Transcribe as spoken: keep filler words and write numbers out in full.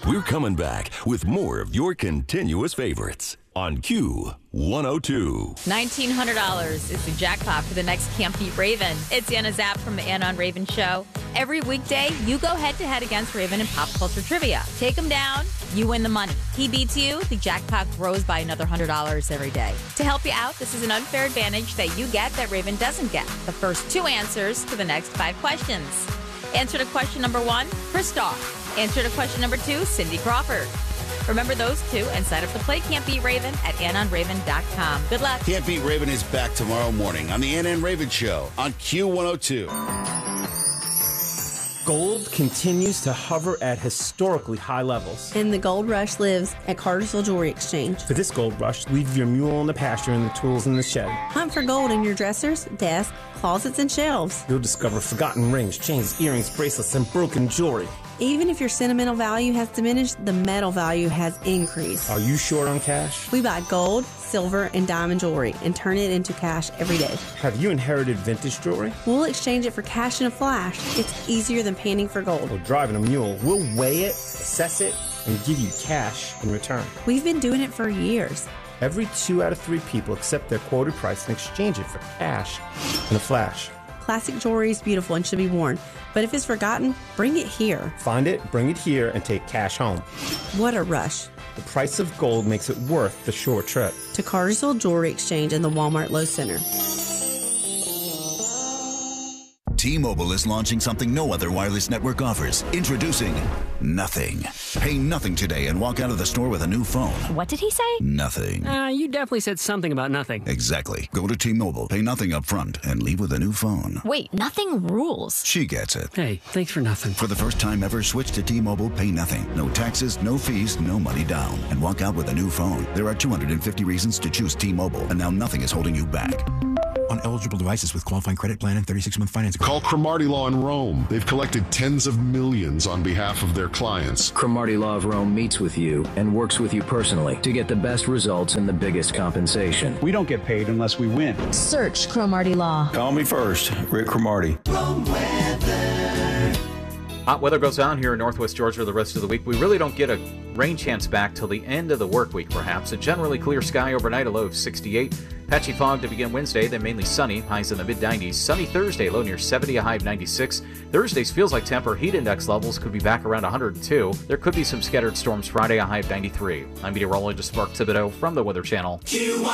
We're coming back with more of your continuous favorites on Q one oh two. nineteen hundred dollars is the jackpot for the next Can't Beat Raven. It's Anna Zapp from the Anna on Raven show. Every weekday, you go head-to-head against Raven in pop culture trivia. Take him down, you win the money. He beats you, the jackpot grows by another one hundred dollars every day. To help you out, this is an unfair advantage that you get that Raven doesn't get. The first two answers to the next five questions. Answer to question number one, Chris Starr. Answer to question number two, Cindy Crawford. Remember those two and sign up to play Can't Beat Raven at anna on raven dot com. Good luck. Can't Beat Raven is back tomorrow morning on the Anna and Raven Show on Q one oh two. Gold continues to hover at historically high levels. And the gold rush lives at Cartersville Jewelry Exchange. For this gold rush, leave your mule in the pasture and the tools in the shed. Hunt for gold in your dressers, desks, closets, and shelves. You'll discover forgotten rings, chains, earrings, bracelets, and broken jewelry. Even if your sentimental value has diminished, the metal value has increased. Are you short on cash? We buy gold, silver, and diamond jewelry and turn it into cash every day. Have you inherited vintage jewelry? We'll exchange it for cash in a flash. It's easier than panning for gold. Or driving a mule. We'll weigh it, assess it, and give you cash in return. We've been doing it for years. Every two out of three people accept their quoted price and exchange it for cash in a flash. Classic jewelry is beautiful and should be worn, but if it's forgotten, bring it here. Find it, bring it here, and take cash home. What a rush. The price of gold makes it worth the short trip. To Cartersville Jewelry Exchange and the Walmart Lowe Center. T-Mobile is launching something no other wireless network offers. Introducing Nothing. Pay nothing today and walk out of the store with a new phone. What did he say? Nothing. Uh, you definitely said something about nothing. Exactly. Go to T-Mobile, pay nothing up front, and leave with a new phone. Wait, nothing rules. She gets it. Hey, thanks for nothing. For the first time ever, switch to T-Mobile, pay nothing. No taxes, no fees, no money down. And walk out with a new phone. There are two hundred fifty reasons to choose T-Mobile, and now nothing is holding you back. On eligible devices with qualifying credit plan and thirty-six month financing. Call Cromartie Law in Rome. They've collected tens of millions on behalf of their clients. Cromartie Law of Rome meets with you and works with you personally to get the best results and the biggest compensation. We don't get paid unless we win. Search Cromartie Law. Call me first, Rick Cromartie. Rome weather. Hot weather goes on here in northwest Georgia the rest of the week. We really don't get a rain chance back till the end of the work week, perhaps. A generally clear sky overnight, a low of sixty-eight. Patchy fog to begin Wednesday, then mainly sunny, highs in the mid nineties. Sunny Thursday, low near seventy, a high of ninety-six. Thursday's feels like temper. Heat index levels could be back around one hundred two. There could be some scattered storms Friday, a high of ninety-three. I'm meteorologist Mark Thibodeau from the Weather Channel.